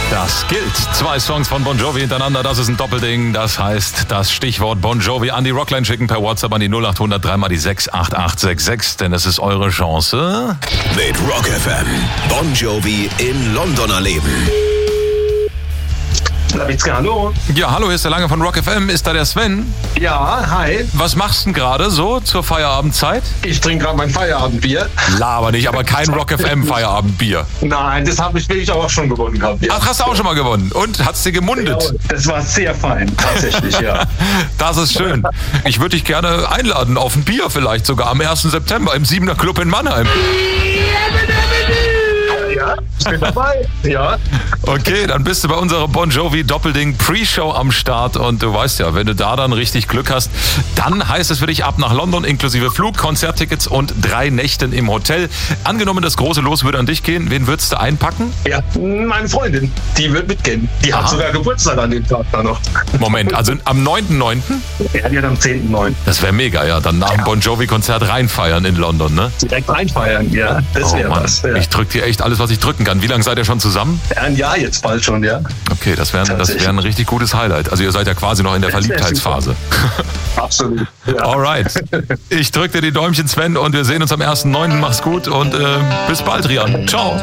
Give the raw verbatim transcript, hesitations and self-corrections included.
Das gilt. Zwei Songs von Bon Jovi hintereinander, das ist ein Doppelding. Das heißt, das Stichwort Bon Jovi an die Rockline schicken per WhatsApp an die null acht hundert drei mal die sechs acht acht sechs sechs, denn es ist eure Chance. Mit Rock F M. Bon Jovi in London erleben. Lawitzka, hallo. Ja, hallo, hier ist der Lange von Rock F M. Ist da der Sven? Ja, hi. Was machst du denn gerade so zur Feierabendzeit? Ich trinke gerade mein Feierabendbier. Laber nicht, aber kein Rock F M Feierabendbier. Nein, das habe ich, will ich auch schon gewonnen gehabt. Ja. Ach, hast du auch schon mal gewonnen? Und hat's dir gemundet? Ja, das war sehr fein, tatsächlich, ja. Das ist schön. Ich würde dich gerne einladen auf ein Bier vielleicht sogar am ersten September im Siebener Club in Mannheim. Ja, ich bin dabei. Ja. Okay, dann bist du bei unserer Bon Jovi Doppelding Pre-Show am Start und du weißt ja, wenn du da dann richtig Glück hast, dann heißt es für dich ab nach London inklusive Flug, Konzerttickets und drei Nächten im Hotel. Angenommen, das große Los würde an dich gehen, wen würdest du einpacken? Ja, meine Freundin, die wird mitgehen. Die hat Aha. sogar Geburtstag an dem Tag da noch. Moment, also am neunten neunten? Ja, die hat am zehnten neunten Das wäre mega, ja. Dann nach dem Bon Jovi-Konzert reinfeiern in London, ne? direkt reinfeiern, ja. Das Oh wäre Mann, was. Ja. ich drück dir echt alles, was ich drücken kann. Wie lange seid ihr schon zusammen? Ja, ein Jahr jetzt bald schon, ja. Okay, das wäre das wär ein richtig gutes Highlight. Also ihr seid ja quasi noch in der Das wär Verliebtheitsphase. Absolut. Ja. Alright. Ich drück dir die Däumchen, Sven, und wir sehen uns am ersten neunten Mach's gut und äh, bis bald, Rian. Ciao.